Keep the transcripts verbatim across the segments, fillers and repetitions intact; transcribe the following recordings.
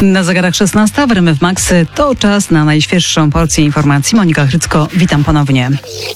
Na zegarach szesnasta w R M F Max to czas na najświeższą porcję informacji. Monika Chrycko, witam ponownie.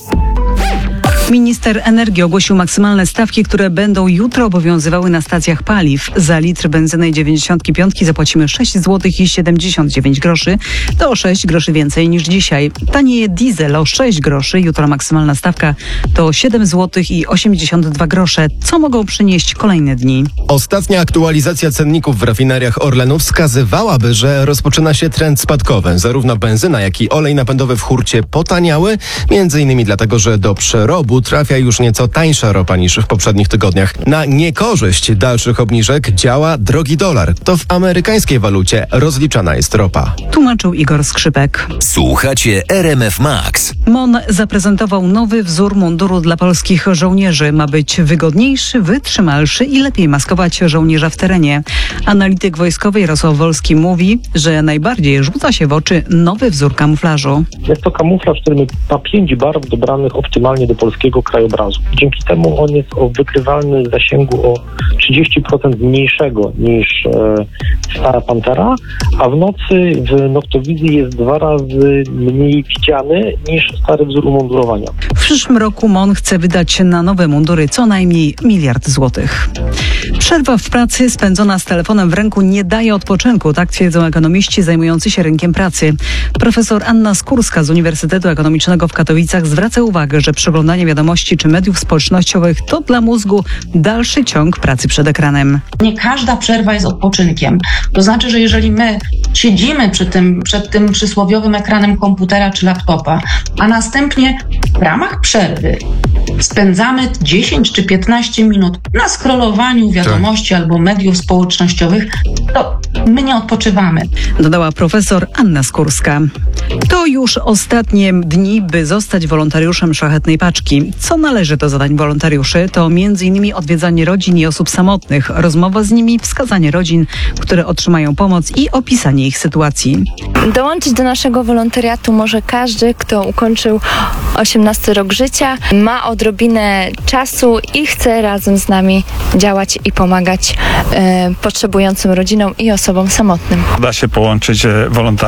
Minister energii ogłosił maksymalne stawki, które będą jutro obowiązywały na stacjach paliw. Za litr benzyny dziewięćdziesiąt pięć zapłacimy sześć złotych i siedemdziesiąt dziewięć groszy. To o sześć groszy więcej niż dzisiaj. Tanieje diesel o sześć groszy. Jutro maksymalna stawka to siedem złotych i osiemdziesiąt dwa grosze. Co mogą przynieść kolejne dni? Ostatnia aktualizacja cenników w rafineriach Orlenu wskazywałaby, że rozpoczyna się trend spadkowy. Zarówno benzyna, jak i olej napędowy w hurcie potaniały, między innymi dlatego, że do przerobu trafia już nieco tańsza ropa niż w poprzednich tygodniach. Na niekorzyść dalszych obniżek działa drogi dolar. To w amerykańskiej walucie rozliczana jest ropa. Tłumaczył Igor Skrzypek. Słuchacie R M F Max. MON zaprezentował nowy wzór munduru dla polskich żołnierzy. Ma być wygodniejszy, wytrzymalszy i lepiej maskować żołnierza w terenie. Analityk wojskowy Jarosław Wolski mówi, że najbardziej rzuca się w oczy nowy wzór kamuflażu. Jest to kamuflaż, który ma pięć barw dobranych optymalnie do polskiego krajobrazu. Dzięki temu on jest o wykrywalny zasięgu o trzydzieści procent mniejszego niż e, stara Pantera, a w nocy w noktowizji jest dwa razy mniej widziany niż stary wzór umundurowania. W przyszłym roku MON chce wydać na nowe mundury co najmniej miliard złotych. Przerwa w pracy spędzona z telefonem w ręku nie daje odpoczynku, tak twierdzą ekonomiści zajmujący się rynkiem pracy. Profesor Anna Skórska z Uniwersytetu Ekonomicznego w Katowicach zwraca uwagę, że przeglądanie wiadomości czy mediów społecznościowych to dla mózgu dalszy ciąg pracy przed ekranem. Nie każda przerwa jest odpoczynkiem. To znaczy, że jeżeli my siedzimy przy tym, przed tym przysłowiowym ekranem komputera czy laptopa, a następnie w ramach przerwy spędzamy dziesięć czy piętnaście minut na scrollowaniu wiadomości tak. albo mediów społecznościowych, to my nie odpoczywamy. Dodała profesor Anna Skórska. To już ostatnie dni, by zostać wolontariuszem Szlachetnej Paczki. Co należy do zadań wolontariuszy, to między innymi odwiedzanie rodzin i osób samotnych, rozmowa z nimi, wskazanie rodzin, które otrzymają pomoc i opisanie ich sytuacji. Dołączyć do naszego wolontariatu może każdy, kto ukończył osiemnasty rok życia, ma odrobinę czasu i chce razem z nami działać i pomagać e, potrzebującym rodzinom i osobom samotnym. Da się połączyć wolontariat